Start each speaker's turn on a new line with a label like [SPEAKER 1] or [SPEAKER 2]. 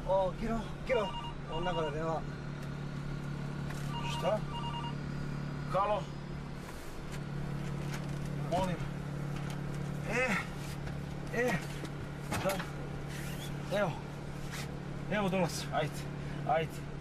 [SPEAKER 1] Kiro, onda nema.
[SPEAKER 2] Šta? Halo? Molim. Da. Evo dolazim, ajde.